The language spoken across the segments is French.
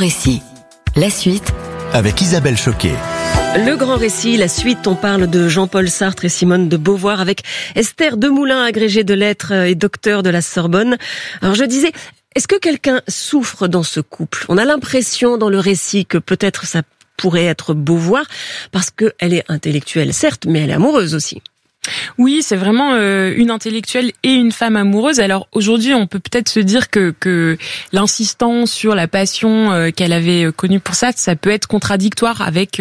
récit. La suite avec Isabelle Choquet. Le grand récit, la suite, on parle de Jean-Paul Sartre et Simone de Beauvoir avec Esther Demoulin, agrégée de lettres et docteur de la Sorbonne. Alors je disais, est-ce que quelqu'un souffre dans ce couple ? On a l'impression dans le récit que peut-être ça pourrait être Beauvoir, parce qu'elle est intellectuelle, certes, mais elle est amoureuse aussi. Oui, c'est vraiment une intellectuelle et une femme amoureuse. Alors aujourd'hui, on peut peut-être se dire que l'insistance sur la passion qu'elle avait connue pour ça peut être contradictoire avec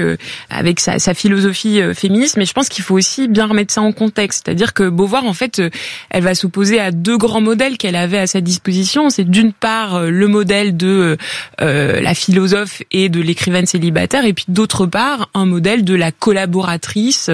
sa philosophie féministe, mais je pense qu'il faut aussi bien remettre ça en contexte. C'est-à-dire que Beauvoir, en fait, elle va s'opposer à deux grands modèles qu'elle avait à sa disposition. C'est d'une part le modèle de la philosophe et de l'écrivaine célibataire, et puis d'autre part un modèle de la collaboratrice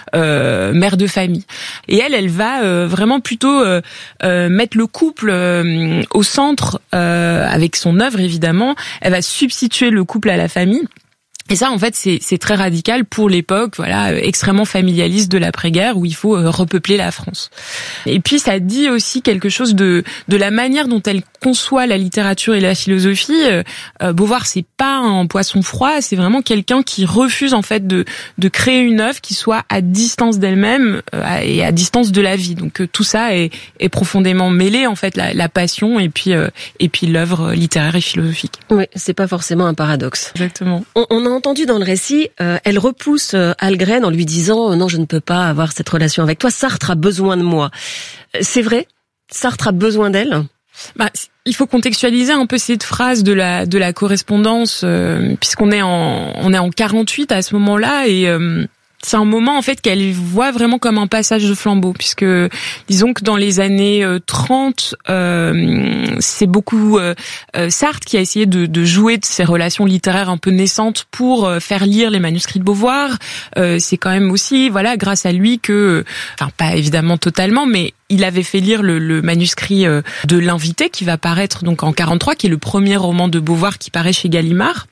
mère de famille. Et elle va vraiment plutôt mettre le couple au centre avec son œuvre, évidemment. Elle va substituer le couple à la famille. Et ça, en fait, c'est très radical pour l'époque, voilà, extrêmement familialiste de l'après-guerre où il faut repeupler la France. Et puis, ça dit aussi quelque chose de la manière dont elle conçoit la littérature et la philosophie. Beauvoir, c'est pas un poisson froid, c'est vraiment quelqu'un qui refuse, en fait, de créer une œuvre qui soit à distance d'elle-même et à distance de la vie. Donc, tout ça est profondément mêlé, en fait, la passion et puis l'œuvre littéraire et philosophique. Oui, c'est pas forcément un paradoxe. Exactement. On a entendu dans le récit, elle repousse Algren en lui disant « Non, je ne peux pas avoir cette relation avec toi, Sartre a besoin de moi ». C'est vrai ? Sartre a besoin d'elle ? Il faut contextualiser un peu cette phrase de la correspondance, puisqu'on est en 48 à ce moment-là, et c'est un moment en fait qu'elle voit vraiment comme un passage de flambeau, puisque disons que dans les années 30, c'est beaucoup Sartre qui a essayé de jouer de ces relations littéraires un peu naissantes pour faire lire les manuscrits de Beauvoir. C'est quand même aussi grâce à lui que, enfin pas évidemment totalement, mais il avait fait lire le manuscrit de L'Invité qui va paraître donc en 43, qui est le premier roman de Beauvoir qui paraît chez Gallimard.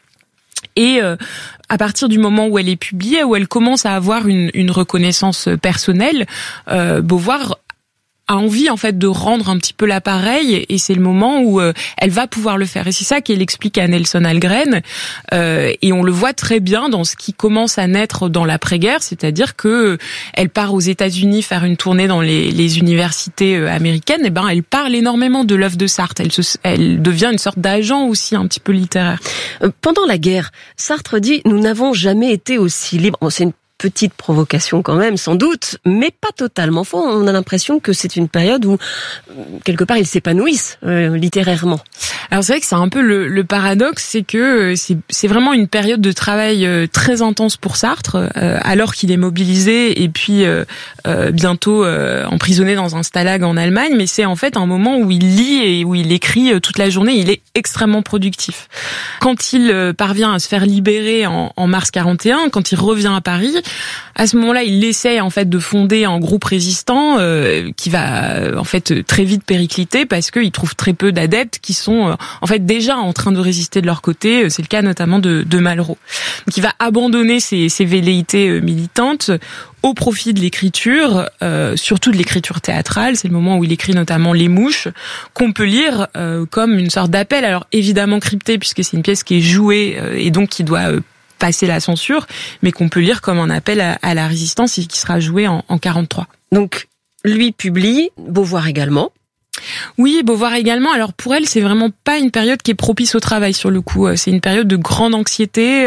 Et à partir du moment où elle est publiée, où elle commence à avoir une reconnaissance personnelle, Beauvoir a envie en fait de rendre un petit peu l'appareil, et c'est le moment où elle va pouvoir le faire. Et c'est ça qu'elle explique à Nelson Algren, et on le voit très bien dans ce qui commence à naître dans l'après-guerre, c'est-à-dire que elle part aux États-Unis faire une tournée dans les universités américaines. Et elle parle énormément de l'œuvre de Sartre. Elle devient une sorte d'agent aussi un petit peu littéraire. Pendant la guerre, Sartre dit « Nous n'avons jamais été aussi libres ». C'est une petite provocation quand même, sans doute, mais pas totalement faux. On a l'impression que c'est une période où, quelque part, ils s'épanouissent littérairement. Alors c'est vrai que c'est un peu le paradoxe, c'est que c'est vraiment une période de travail très intense pour Sartre, alors qu'il est mobilisé et puis bientôt emprisonné dans un stalag en Allemagne, mais c'est en fait un moment où il lit et où il écrit toute la journée. Il est extrêmement productif. Quand il parvient à se faire libérer en mars 41, quand il revient à Paris, à ce moment-là, il essaie en fait de fonder un groupe résistant qui va en fait très vite péricliter parce qu'il trouve très peu d'adeptes qui sont en fait déjà en train de résister de leur côté. C'est le cas notamment de Malraux. Donc il va abandonner ses velléités militantes au profit de l'écriture, surtout de l'écriture théâtrale. C'est le moment où il écrit notamment Les Mouches, qu'on peut lire comme une sorte d'appel. Alors évidemment crypté, puisque c'est une pièce qui est jouée et donc qui doit passer la censure, mais qu'on peut lire comme un appel à la résistance et qui sera joué en 43. Donc, lui publie, Beauvoir également. Oui, Beauvoir également. Alors pour elle, c'est vraiment pas une période qui est propice au travail sur le coup. C'est une période de grande anxiété,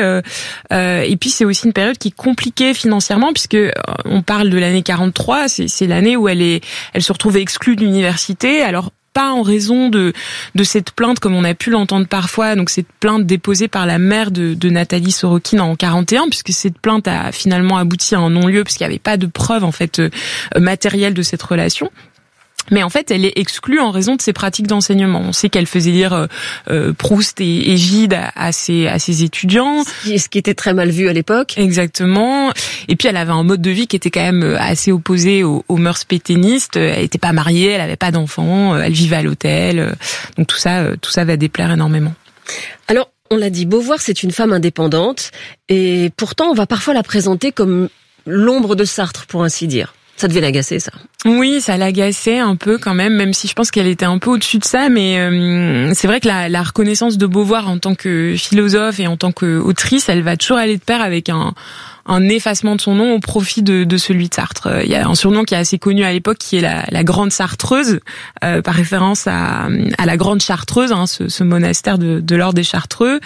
et puis c'est aussi une période qui est compliquée financièrement, puisque on parle de l'année 43. C'est l'année où elle se retrouve exclue de l'université. Alors pas en raison de cette plainte comme on a pu l'entendre parfois, donc cette plainte déposée par la mère de Nathalie Sorokin en 41, puisque cette plainte a finalement abouti à un non-lieu puisqu'il n'y avait pas de preuve en fait matérielle de cette relation. Mais en fait, elle est exclue en raison de ses pratiques d'enseignement. On sait qu'elle faisait lire Proust et Gide à ses étudiants. Ce qui était très mal vu à l'époque. Exactement. Et puis, elle avait un mode de vie qui était quand même assez opposé aux mœurs pétainistes. Elle n'était pas mariée, elle n'avait pas d'enfants, elle vivait à l'hôtel. Donc tout ça va déplaire énormément. Alors, on l'a dit, Beauvoir, c'est une femme indépendante. Et pourtant, on va parfois la présenter comme l'ombre de Sartre, pour ainsi dire. Ça devait l'agacer, ça. Oui, ça l'agaçait un peu quand même si je pense qu'elle était un peu au-dessus de ça, mais c'est vrai que la reconnaissance de Beauvoir en tant que philosophe et en tant qu'autrice, elle va toujours aller de pair avec un effacement de son nom au profit de celui de Sartre. Il y a un surnom qui est assez connu à l'époque, qui est la Grande Chartreuse, par référence à la Grande Chartreuse, hein, ce monastère de l'ordre des Chartreux.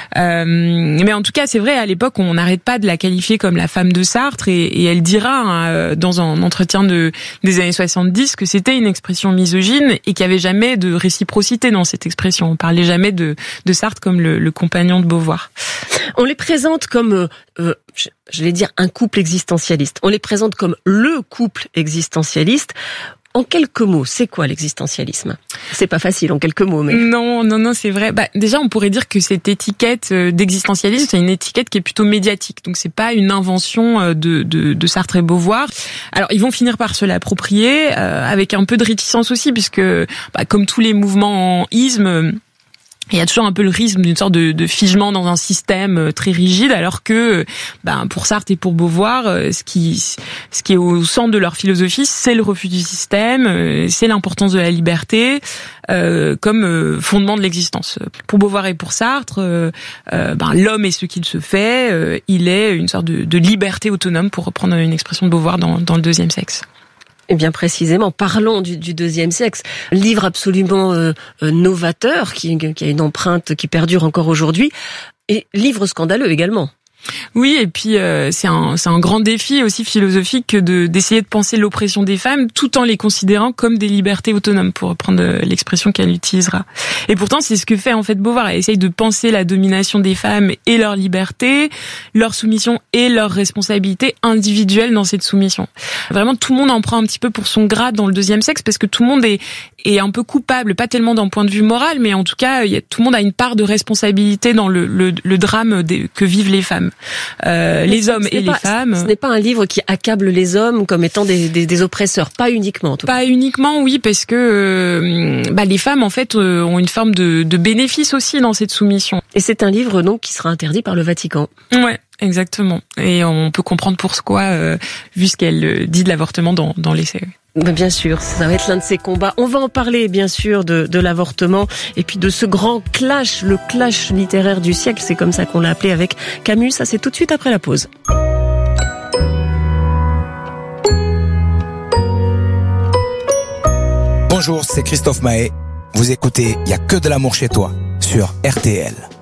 Mais en tout cas, c'est vrai, à l'époque, on n'arrête pas de la qualifier comme la femme de Sartre, et elle dira hein, dans un entretien des années 70 que c'était une expression misogyne et qu'il n'y avait jamais de réciprocité dans cette expression. On parlait jamais de Sartre comme le compagnon de Beauvoir. On les présente comme, je vais dire, un couple existentialiste. On les présente comme le couple existentialiste. En quelques mots, c'est quoi l'existentialisme? C'est pas facile en quelques mots, mais... Non, c'est vrai. Déjà, on pourrait dire que cette étiquette d'existentialisme, c'est une étiquette qui est plutôt médiatique. Donc, c'est pas une invention de Sartre et Beauvoir. Alors, ils vont finir par se l'approprier, avec un peu de réticence aussi, puisque, comme tous les mouvements en isme, il y a toujours un peu le risque d'une sorte de figement dans un système très rigide, alors que pour Sartre et pour Beauvoir, ce qui est au centre de leur philosophie, c'est le refus du système, c'est l'importance de la liberté comme fondement de l'existence. Pour Beauvoir et pour Sartre, l'homme est ce qu'il se fait, il est une sorte de liberté autonome, pour reprendre une expression de Beauvoir dans le deuxième sexe. Et bien précisément, parlons du deuxième sexe. Livre absolument novateur, qui a une empreinte qui perdure encore aujourd'hui, et livre scandaleux également. Oui, et puis c'est un grand défi aussi philosophique d'essayer de penser l'oppression des femmes tout en les considérant comme des libertés autonomes, pour reprendre l'expression qu'elle utilisera. Et pourtant, c'est ce que fait en fait Beauvoir. Elle essaye de penser la domination des femmes et leur liberté, leur soumission et leur responsabilité individuelle dans cette soumission. Vraiment, tout le monde en prend un petit peu pour son grade dans le deuxième sexe, parce que tout le monde est un peu coupable, pas tellement d'un point de vue moral, mais en tout cas, tout le monde a une part de responsabilité dans le drame que vivent les femmes. Les hommes et les femmes. Ce n'est pas un livre qui accable les hommes comme étant des oppresseurs, pas uniquement en tout cas. Pas uniquement, oui, parce que les femmes en fait ont une forme de bénéfice aussi dans cette soumission. Et c'est un livre donc qui sera interdit par le Vatican. Ouais, exactement. Et on peut comprendre pourquoi, vu ce qu'elle dit de l'avortement dans l'essai. Bien sûr, ça va être l'un de ces combats. On va en parler, bien sûr, de l'avortement et puis de ce grand clash, le clash littéraire du siècle. C'est comme ça qu'on l'a appelé avec Camus. Ça, c'est tout de suite après la pause. Bonjour, c'est Christophe Mahé. Vous écoutez « Y a que de l'amour chez toi » sur RTL.